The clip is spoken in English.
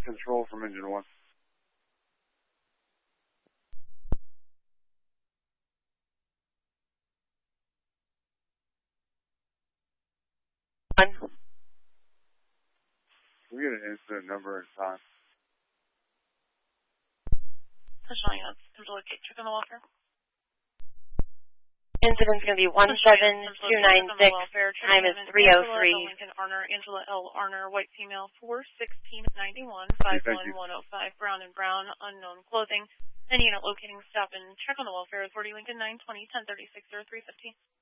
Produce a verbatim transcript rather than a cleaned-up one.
control from engine one. One. We get an incident number and time. Touchdown units, Central Locate, check on the welfare. Incident's going to be one seven two nine six, time is three oh three. Lincoln Arner, Angela L. Arner, white female, four sixteen ninety-one, five one one oh five, brown and brown, unknown clothing. Any unit locating stop and check on the welfare, authority Lincoln nine twenty, ten thirty-six, oh three fifteen.